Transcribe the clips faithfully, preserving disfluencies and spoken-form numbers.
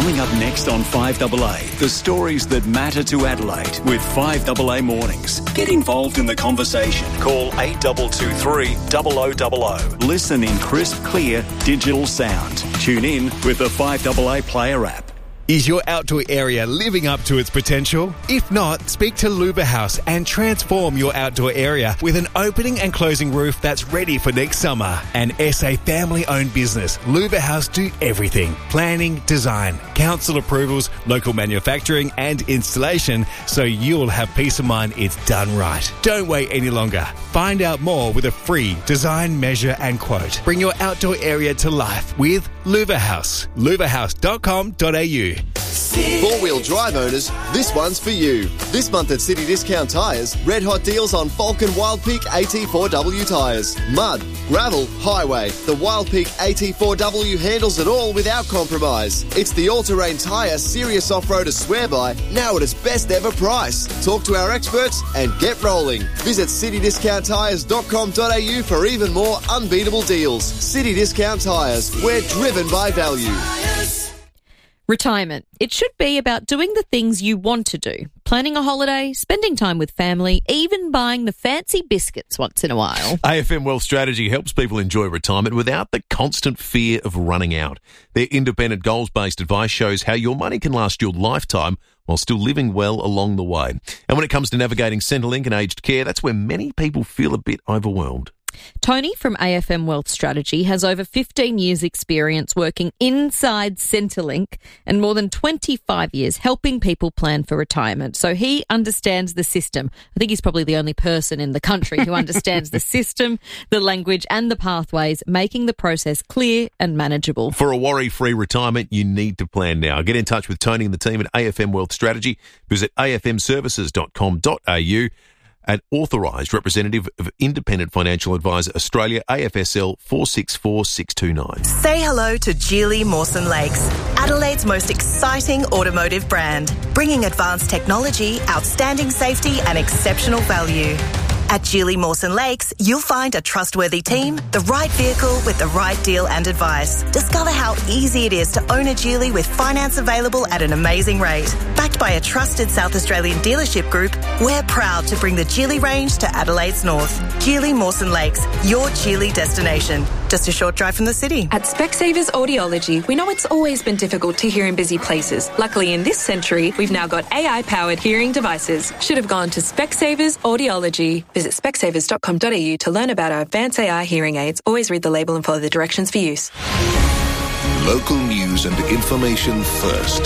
Coming up next on five A A, the stories that matter to Adelaide with five A A Mornings. Get involved in the conversation. Call eight two two three, zero zero zero zero. Listen in crisp, clear, digital sound. Tune in with the five A A Player app. Is your outdoor area living up to its potential? If not, speak to Luba House and transform your outdoor area with an opening and closing roof that's ready for next summer. An S A family-owned business, Luba House do everything. Planning, design, council approvals, local manufacturing and installation, so you'll have peace of mind it's done right. Don't wait any longer. Find out more with a free design, measure and quote. Bring your outdoor area to life with Luba House. luba house dot com dot a u. Four-wheel drive owners, this one's for you. This month at City Discount Tyres, red hot deals on Falcon Wild Peak A T four W tyres. Mud, gravel, highway. The Wild Peak A T four W handles it all without compromise. It's the all-terrain tyre serious off-roader swear by, now at its best ever price. Talk to our experts and get rolling. Visit city discount tyres dot com dot a u for even more unbeatable deals. City Discount Tyres, we're driven by value. Retirement. It should be about doing the things you want to do. Planning a holiday, spending time with family, even buying the fancy biscuits once in a while. A F M Wealth Strategy helps people enjoy retirement without the constant fear of running out. Their independent goals-based advice shows how your money can last your lifetime while still living well along the way. And when it comes to navigating Centrelink and aged care, that's where many people feel a bit overwhelmed. Tony from A F M Wealth Strategy has over fifteen years experience working inside Centrelink and more than twenty-five years helping people plan for retirement. So he understands the system. I think he's probably the only person in the country who understands the system, the language and the pathways, making the process clear and manageable. For a worry-free retirement, you need to plan now. Get in touch with Tony and the team at A F M Wealth Strategy. Visit a f m services dot com dot a u. An authorised representative of Independent Financial Advisor Australia, A F S L four six four six two nine. Say hello to Geely Mawson Lakes, Adelaide's most exciting automotive brand, bringing advanced technology, outstanding safety and exceptional value. At Geely Mawson Lakes, you'll find a trustworthy team, the right vehicle with the right deal and advice. Discover how easy it is to own a Geely with finance available at an amazing rate. Backed by a trusted South Australian dealership group, we're proud to bring the Geely range to Adelaide's north. Geely Mawson Lakes, your Geely destination. Just a short drive from the city. At Specsavers Audiology, we know it's always been difficult to hear in busy places. Luckily, in this century, we've now got A I-powered hearing devices. Should have gone to Specsavers Audiology. Visit specsavers dot com dot a u to learn about our advanced A I hearing aids. Always read the label and follow the directions for use. Local news and information first.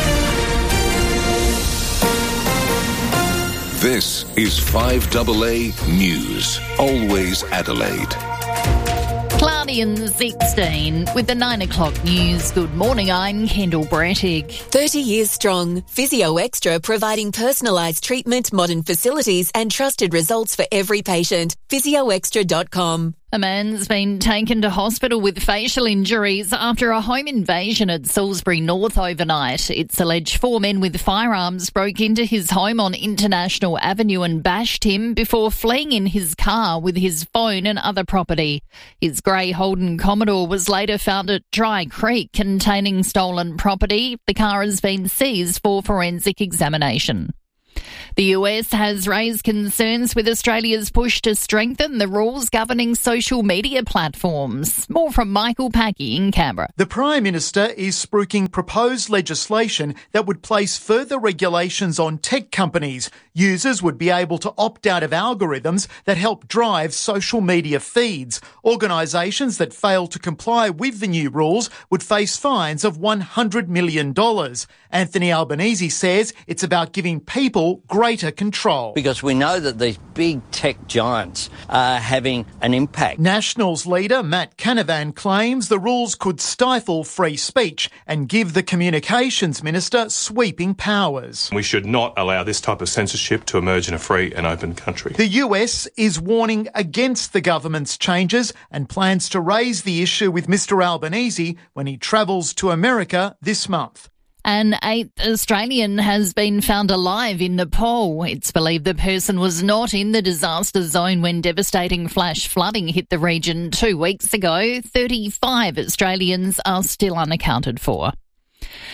This is five A A News. Always Adelaide. Cloudy and sixteen with the nine o'clock news. Good morning, I'm Kendall Brattig. thirty years strong. Physio Extra providing personalised treatment, modern facilities and trusted results for every patient. physio extra dot com. A man's been taken to hospital with facial injuries after a home invasion at Salisbury North overnight. It's alleged four men with firearms broke into his home on International Avenue and bashed him before fleeing in his car with his phone and other property. His grey Holden Commodore was later found at Dry Creek containing stolen property. The car has been seized for forensic examination. The U S has raised concerns with Australia's push to strengthen the rules governing social media platforms. More from Michael Packy in Canberra. The Prime Minister is spruiking proposed legislation that would place further regulations on tech companies. Users would be able to opt out of algorithms that help drive social media feeds. Organisations that fail to comply with the new rules would face fines of one hundred million dollars. Anthony Albanese says it's about giving people greater control. Because we know that these big tech giants are having an impact. Nationals leader Matt Canavan claims the rules could stifle free speech and give the Communications Minister sweeping powers. We should not allow this type of censorship to emerge in a free and open country. The U S is warning against the government's changes and plans to raise the issue with Mr Albanese when he travels to America this month. An eighth Australian has been found alive in Nepal. It's believed the person was not in the disaster zone when devastating flash flooding hit the region two weeks ago. thirty-five Australians are still unaccounted for.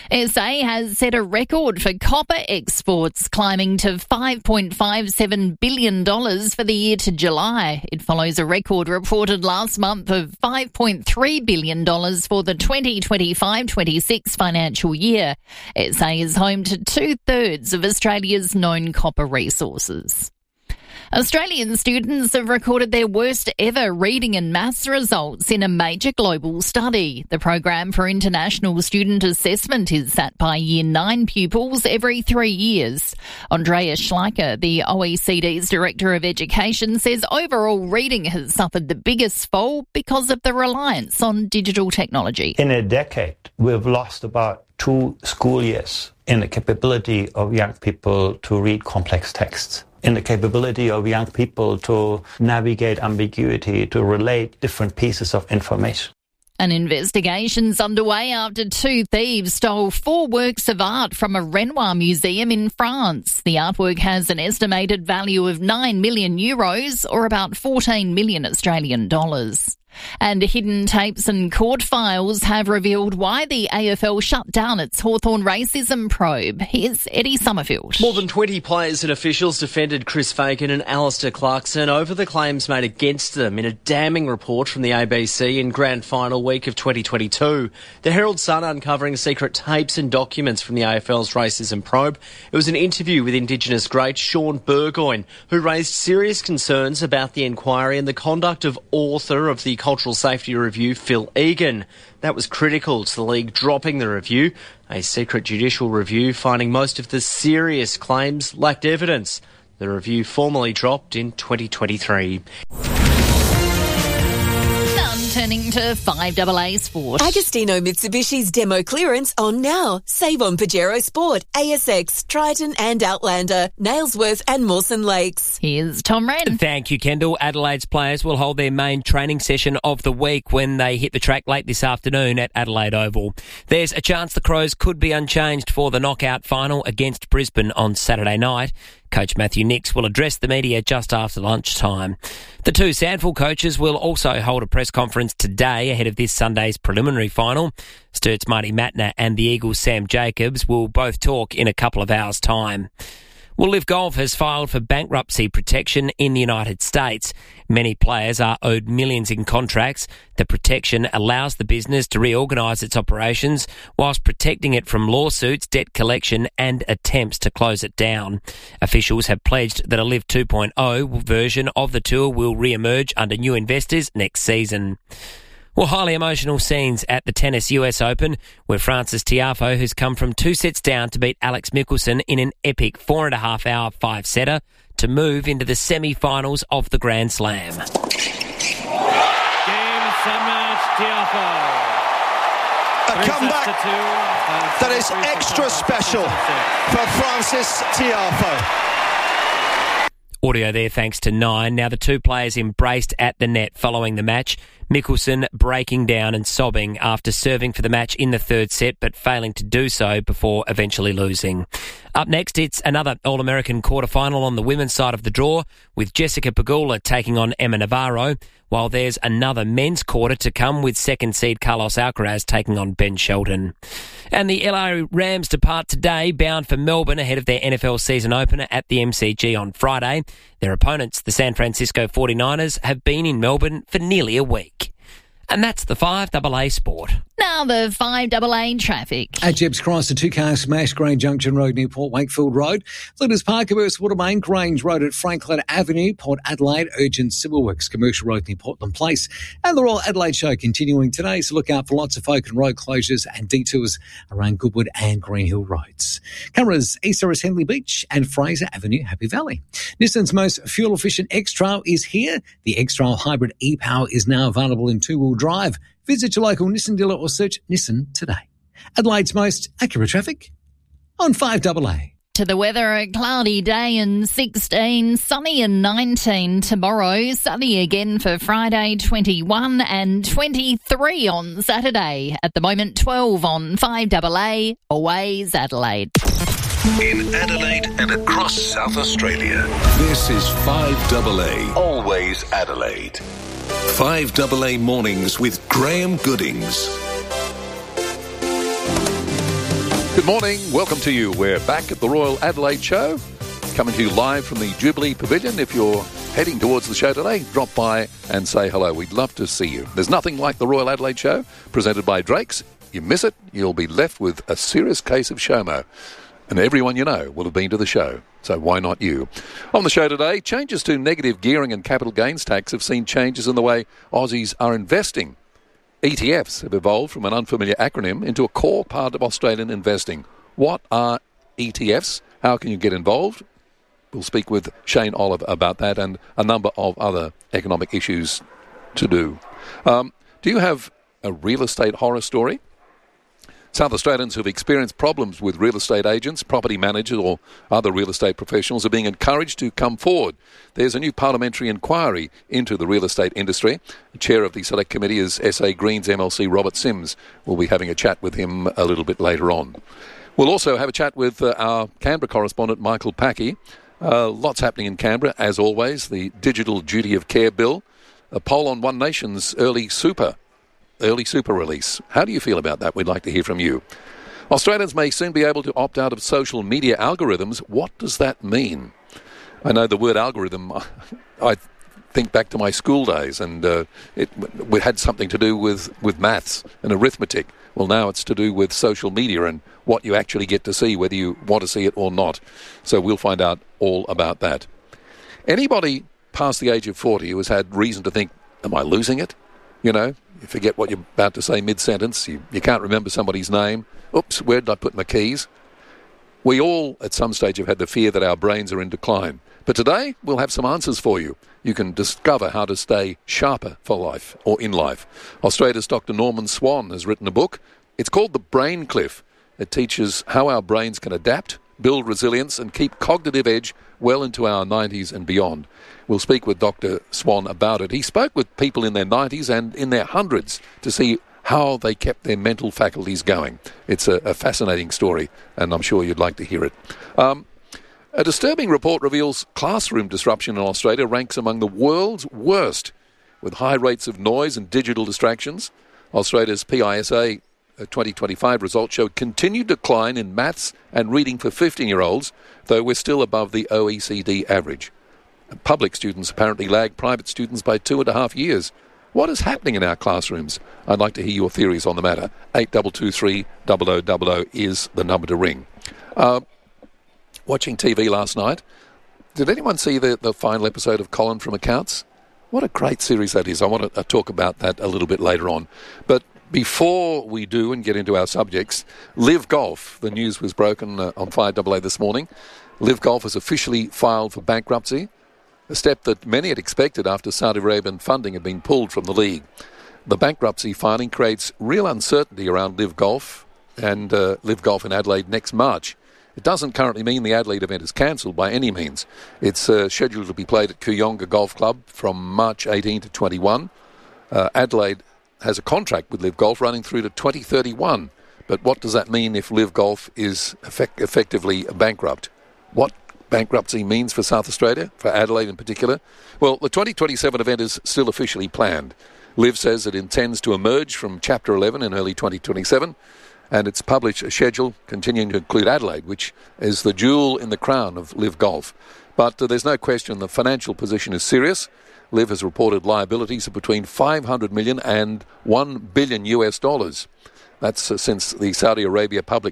S A has set a record for copper exports, climbing to five point five seven billion dollars for the year to July. It follows a record reported last month of five point three billion dollars for the twenty twenty-five twenty-six financial year. S A is home to two-thirds of Australia's known copper resources. Australian students have recorded their worst ever reading and maths results in a major global study. The program for international student assessment is sat by year nine pupils every three years. Andrea Schleicher, the O E C D's Director of Education, says overall reading has suffered the biggest fall because of the reliance on digital technology. In a decade, we've lost about two school years in the capability of young people to read complex texts, in the capability of young people to navigate ambiguity, to relate different pieces of information. An investigation's underway after two thieves stole four works of art from a Renoir museum in France. The artwork has an estimated value of nine million euros, or about fourteen million Australian dollars. And hidden tapes and court files have revealed why the A F L shut down its Hawthorn racism probe. Here's Eddie Summerfield. More than twenty players and officials defended Chris Fagan and Alistair Clarkson over the claims made against them in a damning report from the A B C in grand final week of twenty twenty-two. The Herald Sun uncovering secret tapes and documents from the A F L's racism probe. It was an interview with Indigenous great Sean Burgoyne, who raised serious concerns about the inquiry and the conduct of author of the Cultural Safety Review, Phil Egan. That was critical to the league dropping the review, a secret judicial review finding most of the serious claims lacked evidence. The review formally dropped in twenty twenty-three. Turning to five A A Sport. Agostino Mitsubishi's demo clearance on now. Save on Pajero Sport, A S X, Triton and Outlander, Nailsworth and Mawson Lakes. Here's Tom Wren. Thank you, Kendall. Adelaide's players will hold their main training session of the week when they hit the track late this afternoon at Adelaide Oval. There's a chance the Crows could be unchanged for the knockout final against Brisbane on Saturday night. Coach Matthew Nicks will address the media just after lunchtime. The two Sandford coaches will also hold a press conference today ahead of this Sunday's preliminary final. Sturt's Marty Matner and the Eagles' Sam Jacobs will both talk in a couple of hours' time. Well, Liv Golf has filed for bankruptcy protection in the United States. Many players are owed millions in contracts. The protection allows the business to reorganise its operations whilst protecting it from lawsuits, debt collection and attempts to close it down. Officials have pledged that a Liv two point oh version of the tour will re-emerge under new investors next season. Well, highly emotional scenes at the Tennis U S Open, where Frances Tiafoe has come from two sets down to beat Alex Mickelson in an epic four and a half hour five-setter to move into the semi-finals of the Grand Slam. Game, set, match, Tiafoe. A comeback that is extra special for Frances Tiafoe. Audio there thanks to Nine. Now the two players embraced at the net following the match. Mickelson breaking down and sobbing after serving for the match in the third set but failing to do so before eventually losing. Up next, it's another All-American quarterfinal on the women's side of the draw with Jessica Pegula taking on Emma Navarro, while there's another men's quarter to come with second seed Carlos Alcaraz taking on Ben Shelton. And the L A Rams depart today, bound for Melbourne ahead of their N F L season opener at the M C G on Friday. Their opponents, the San Francisco forty-niners, have been in Melbourne for nearly a week. And that's the five A A Sport. Now the five A A traffic. At Jebbs Cross, a two-car smash, Grange Junction Road near Port Wakefield Road. Flinders Park, Burst Watermain, Grange Road at Franklin Avenue, Port Adelaide, Urgent Civil Works, Commercial Road near Portland Place. And the Royal Adelaide Show continuing today, so look out for lots of folk and road closures and detours around Goodwood and Green Hill Roads. Cameras, East Surrey Henley Beach and Fraser Avenue, Happy Valley. Nissan's most fuel-efficient X-Trail is here. The X-Trail Hybrid e-Power is now available in two-wheel drive. Visit your local Nissan dealer or search Nissan today. Adelaide's most accurate traffic on five A A. To the weather, a cloudy day and sixteen, sunny and nineteen tomorrow, sunny again for Friday twenty-one and twenty-three on Saturday. At the moment twelve on five A A, always Adelaide. In Adelaide and across South Australia, this is five A A, always Adelaide. five A A Mornings with Graham Goodings. Good morning. Welcome to you. We're back at the Royal Adelaide Show, coming to you live from the Jubilee Pavilion. If you're heading towards the show today, drop by and say hello. We'd love to see you. There's nothing like the Royal Adelaide Show, presented by Drake's. You miss it, you'll be left with a serious case of SHOMO. And everyone you know will have been to the show, so why not you? On the show today, changes to negative gearing and capital gains tax have seen changes in the way Aussies are investing. E T Fs have evolved from an unfamiliar acronym into a core part of Australian investing. What are E T Fs? How can you get involved? We'll speak with Shane Olive about that and a number of other economic issues to do. Um, do you have a real estate horror story? South Australians who've experienced problems with real estate agents, property managers or other real estate professionals are being encouraged to come forward. There's a new parliamentary inquiry into the real estate industry. The chair of the Select Committee is S A Greens M L C Robert Sims. We'll be having a chat with him a little bit later on. We'll also have a chat with uh, our Canberra correspondent Michael Packey. Uh, lots happening in Canberra, as always. The Digital Duty of Care Bill, a poll on One Nation's early super Early super release. How do you feel about that? We'd like to hear from you. Australians may soon be able to opt out of social media algorithms. What does that mean? I know the word algorithm, I think back to my school days, and uh, it, it had something to do with, with maths and arithmetic. Well, now it's to do with social media and what you actually get to see, whether you want to see it or not. So we'll find out all about that. Anybody past the age of forty who has had reason to think, am I losing it? You know, you forget what you're about to say mid-sentence. You, you can't remember somebody's name. Oops, where did I put my keys? We all, at some stage, have had the fear that our brains are in decline. But today, we'll have some answers for you. You can discover how to stay sharper for life or in life. Australia's Doctor Norman Swan has written a book. It's called The Brain Cliff. It teaches how our brains can adapt, build resilience and keep cognitive edge well into our nineties and beyond. We'll speak with Doctor Swan about it. He spoke with people in their nineties and in their hundreds to see how they kept their mental faculties going. It's a, a fascinating story, and I'm sure you'd like to hear it. Um, a disturbing report reveals classroom disruption in Australia ranks among the world's worst, with high rates of noise and digital distractions. Australia's P I S A twenty twenty-five results showed continued decline in maths and reading for fifteen-year-olds, though we're still above the O E C D average. Public students apparently lag private students by two and a half years. What is happening in our classrooms? I'd like to hear your theories on the matter. eight two two three, zero zero zero zero is the number to ring. Uh, watching T V last night, did anyone see the, the final episode of Colin from Accounts? What a great series that is. I want to uh, talk about that a little bit later on. But before we do and get into our subjects, Live Golf, the news was broken uh, on five A A this morning. Live Golf has officially filed for bankruptcy, a step that many had expected after Saudi Arabian funding had been pulled from the league. The bankruptcy filing creates real uncertainty around Live Golf and uh, Live Golf in Adelaide next March. It doesn't currently mean the Adelaide event is cancelled by any means. It's uh, scheduled to be played at Kooyonga Golf Club from March eighteenth to twenty-one. Uh, Adelaide has a contract with Live Golf running through to twenty thirty-one. But what does that mean if Live Golf is effect- effectively bankrupt? What bankruptcy means for South Australia, for Adelaide in particular? Well, the twenty twenty-seven event is still officially planned. Live says it intends to emerge from Chapter eleven in early twenty twenty-seven, and it's published a schedule continuing to include Adelaide, which is the jewel in the crown of Live Golf. But uh, there's no question the financial position is serious. Live has reported liabilities of between five hundred million and one billion U S dollars. That's uh, since the Saudi Arabia public